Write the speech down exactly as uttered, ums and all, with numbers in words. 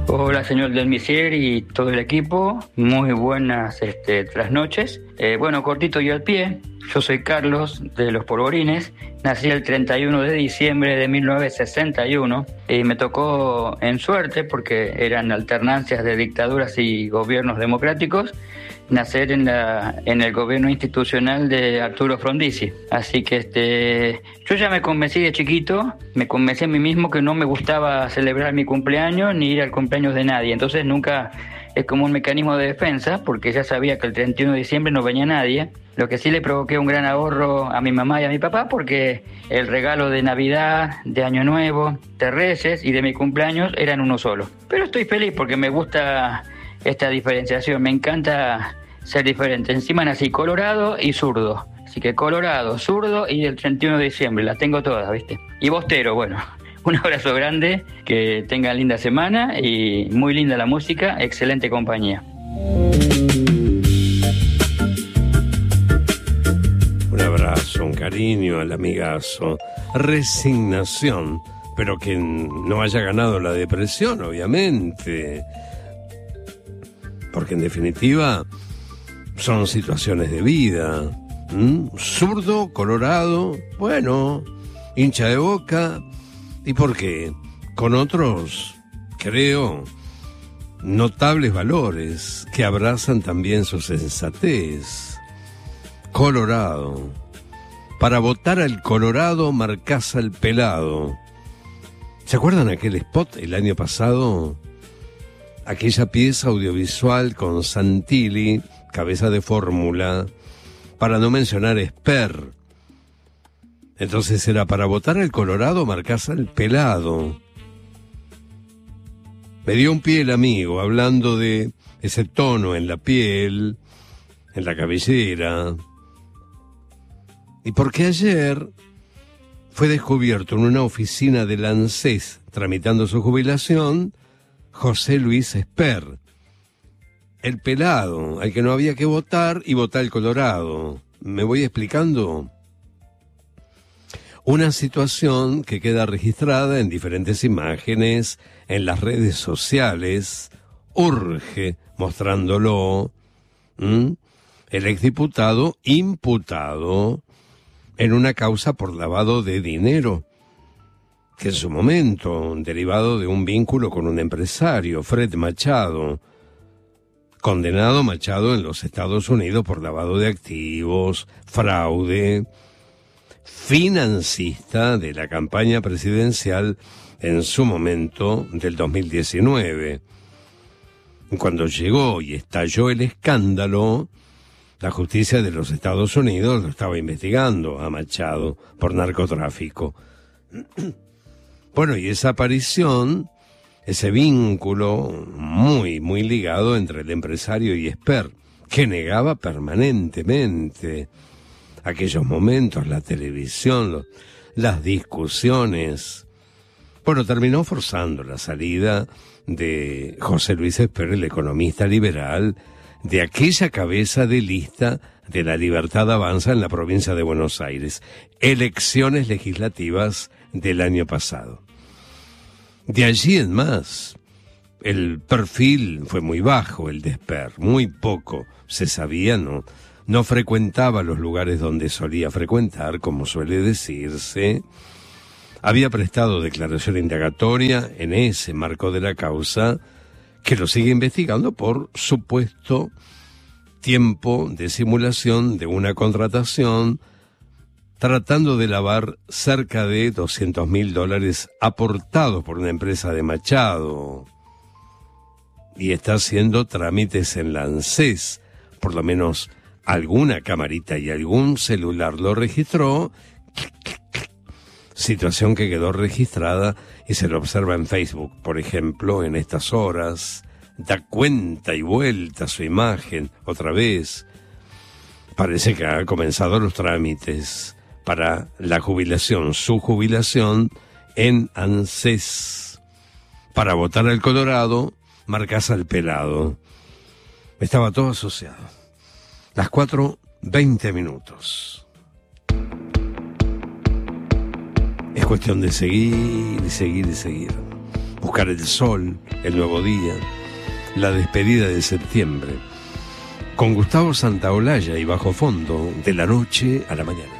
Hola, señor Del Misier y todo el equipo. Muy buenas este, trasnoches. Eh, bueno, cortito y al pie. Yo soy Carlos de Los Polvorines. Nací el treinta y uno de diciembre de mil novecientos sesenta y uno y me tocó en suerte, porque eran alternancias de dictaduras y gobiernos democráticos, nacer en la en el gobierno institucional de Arturo Frondizi. Así que este yo ya me convencí de chiquito, me convencí a mí mismo que no me gustaba celebrar mi cumpleaños ni ir al cumpleaños de nadie. Entonces nunca, es como un mecanismo de defensa, porque ya sabía que el treinta y uno de diciembre no venía nadie. Lo que sí le provoqué un gran ahorro a mi mamá y a mi papá, porque el regalo de Navidad, de Año Nuevo, de Reyes y de mi cumpleaños eran uno solo. Pero estoy feliz porque me gusta esta diferenciación, me encanta ser diferente. Encima nací colorado y zurdo, así que colorado, zurdo y del treinta y uno de diciembre, las tengo todas, ¿viste? Y bostero, bueno, un abrazo grande, que tengan linda semana y muy linda la música, excelente compañía. Un abrazo, un cariño al amigazo, resignación, pero que no haya ganado la depresión, obviamente, porque en definitiva son situaciones de vida. ¿Mm? Zurdo, colorado, bueno, hincha de Boca, ¿y por qué? Con otros, creo, notables valores que abrazan también su sensatez. Colorado. Para votar al Colorado marcás al pelado. ¿Se acuerdan aquel spot el año pasado? Aquella pieza audiovisual con Santilli, cabeza de fórmula, para no mencionar Esper. Entonces era: para votar al Colorado marcás al pelado. Me dio un pie el amigo hablando de ese tono en la piel, en la cabellera. Y porque ayer fue descubierto en una oficina del ANSES, tramitando su jubilación, José Luis Esper, el pelado, al que no había que votar, y votar el Colorado. ¿Me voy explicando? Una situación que queda registrada en diferentes imágenes en las redes sociales, urge mostrándolo. ¿Mm? El exdiputado imputado en una causa por lavado de dinero, que en su momento, derivado de un vínculo con un empresario, Fred Machado, condenado Machado en los Estados Unidos por lavado de activos, fraude, financista de la campaña presidencial en su momento del dos mil diecinueve. Cuando llegó y estalló el escándalo, la justicia de los Estados Unidos lo estaba investigando a Machado por narcotráfico. Bueno, y esa aparición, ese vínculo muy, muy ligado entre el empresario y Esper, que negaba permanentemente aquellos momentos, la televisión, los, las discusiones. Bueno, terminó forzando la salida de José Luis Esper, el economista liberal, de aquella cabeza de lista de La Libertad Avanza en la provincia de Buenos Aires, elecciones legislativas del año pasado. De allí en más, el perfil fue muy bajo, el de Esper, muy poco se sabía, no, no frecuentaba los lugares donde solía frecuentar, como suele decirse. Había prestado declaración indagatoria en ese marco de la causa, que lo sigue investigando por supuesto tiempo de simulación de una contratación, tratando de lavar cerca de doscientos mil dólares aportados por una empresa de Machado. Y está haciendo trámites en la ANSES, por lo menos alguna camarita y algún celular lo registró, situación que quedó registrada y se lo observa en Facebook, por ejemplo, en estas horas. Da cuenta y vuelta su imagen, otra vez. Parece que ha comenzado los trámites para la jubilación, su jubilación en ANSES. Para votar al Colorado, marcás al pelado. Estaba todo asociado. Las cuatro, veinte minutos. Es cuestión de seguir y seguir y seguir. buscar el sol, el nuevo día, la despedida de septiembre, con Gustavo Santaolalla y Bajo Fondo, de la noche a la mañana.